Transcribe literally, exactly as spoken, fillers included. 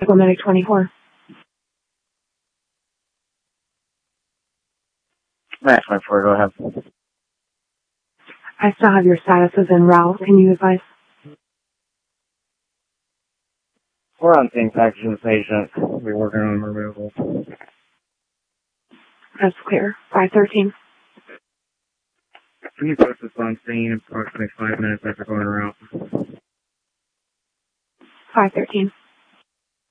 Medic twenty-four. Medic twenty-four, go ahead. I still have your status as en route. Can you advise? We're on scene packaging the patient. We'll be working on removal. That's clear. five thirteen. Can you post this on scene approximately five minutes after going around? five thirteen.